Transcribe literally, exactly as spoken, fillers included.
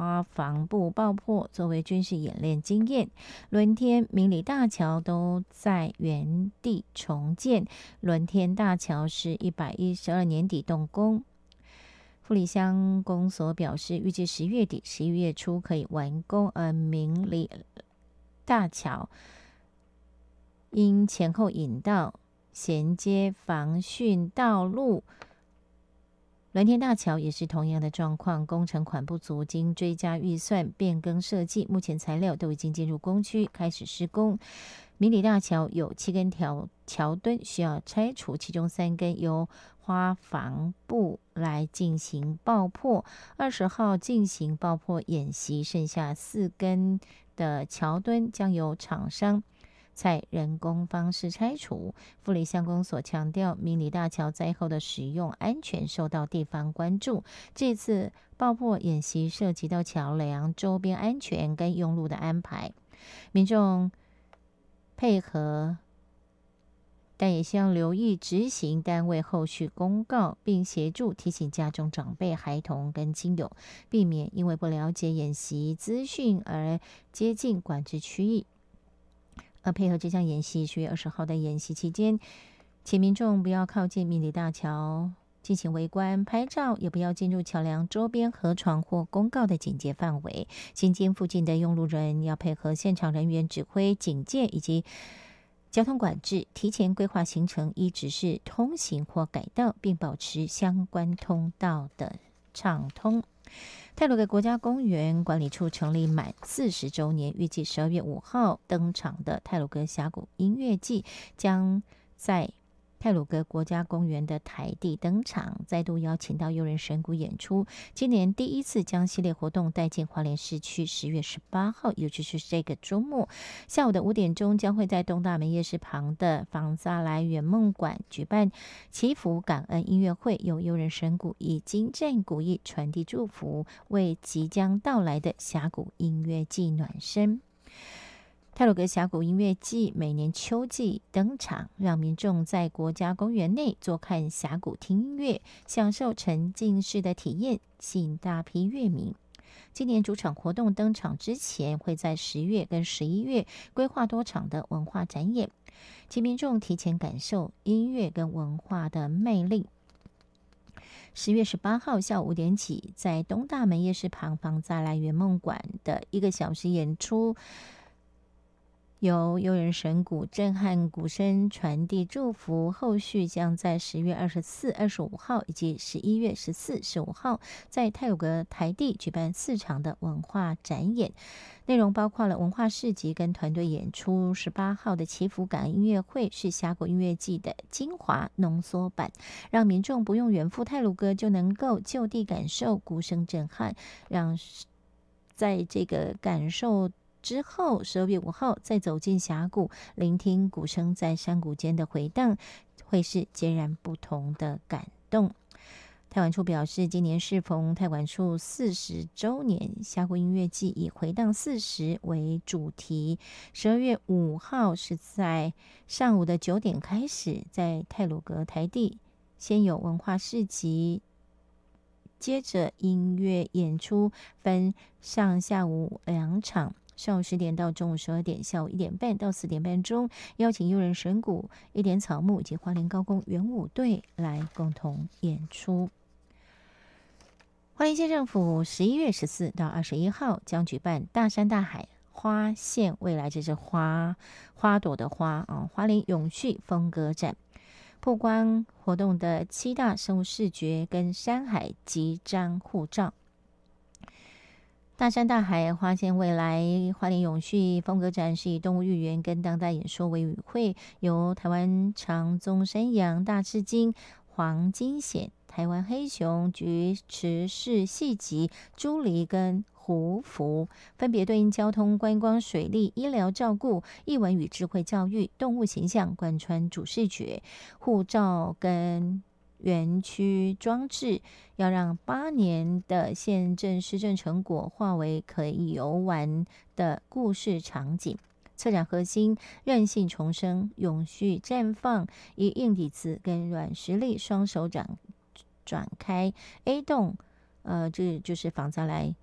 花防部爆破，作为军事演练经验。轮天、明里大桥都在原地重建。轮天大桥是一百一十二年底动工。富里乡公所表示，预计十月底、十一月初可以完工。而明里大桥因前后引道衔接防汛道路，轮天大桥也是同样的状况，工程款不足，经追加预算变更设计，目前材料都已经进入工区开始施工。明里大桥有七根条桥墩需要拆除，其中三根由花防部来进行爆破，二十号进行爆破演习，剩下四根的桥墩将由厂商采人工方式拆除。富里乡公所强调，明里大桥灾后的使用安全受到地方关注。这次爆破演习涉及到桥梁周边安全跟用路的安排，民众配合，但也希望留意执行单位后续公告，并协助提醒家中长辈、孩童跟亲友，避免因为不了解演习资讯而接近管制区域。而配合这项演习，十月二十号的演习期间，请民众不要靠近明里大桥进行围观拍照，也不要进入桥梁周边河床或公告的警戒范围。行经附近的用路人要配合现场人员指挥警戒以及交通管制，提前规划行程，依指示通行或改道，并保持相关通道的畅通。太鲁阁国家公园管理处成立满四十周年，预计十二月五号登场的太鲁阁峡谷音乐季将在太鲁阁国家公园的台地登场，再度邀请到悠人神鼓演出。今年第一次将系列活动带进花莲市区，十月十八号，也就是这个周末下午的五点钟，将会在东大门夜市旁的仿扎来圆梦馆举办祈福感恩音乐会，由悠人神鼓以精湛古意传递祝福，为即将到来的峡谷音乐季暖身。太鲁阁峡谷音乐季每年秋季登场，让民众在国家公园内坐看峡谷听音乐，享受沉浸式的体验，吸引大批乐迷。今年主场活动登场之前，会在十月跟十一月规划多场的文化展演，请民众提前感受音乐跟文化的魅力。十月十八号下午五点起，在东大门夜市旁仿扎来圆梦馆的一个小时演出，由悠人神鼓震撼鼓声传递祝福，后续将在十月二十四、二十五号以及十一月十四、十五号在太鲁阁台地举办四场的文化展演，内容包括了文化市集跟团队演出。十八号的祈福感恩音乐会是峡谷音乐季的精华浓缩版，让民众不用远赴太鲁阁就能够就地感受鼓声震撼，让在这个感受之后，十二月五号再走进峡谷，聆听鼓声在山谷间的回荡，会是截然不同的感动。太管处表示，今年适逢太管处四十周年，峡谷音乐季以回荡四十为主题。十二月五号是在上午的九点开始，在太鲁阁台地先有文化市集，接着音乐演出，分上下午两场。上午十点到中午十二点，下午一点半到四点半钟，邀请悠人神鼓、一点草木以及花莲高工圆舞队来共同演出。花莲县政府十一月十四到二十一号将举办大山大海花县未来，这是花花朵的花啊，花莲永续风格展，曝光活动的七大生物视觉跟山海集章护照。大山大海花县未来花莲永续风格展是以动物寓言跟当代演说为语汇，由台湾长鬃山羊、大翅鲸、黄金蚬、台湾黑熊、菊池氏细脊、朱鹂跟胡服，分别对应交通、观光、水利、医疗照顾、艺文与智慧教育、动物形象贯穿主视觉。护照跟园区装置要让八年的县政施政成果化为可以游玩的故事场景。策展核心韧性重生、永续绽放，以硬底子跟软实力双手展转开 A 栋，呃，这就是仿扎来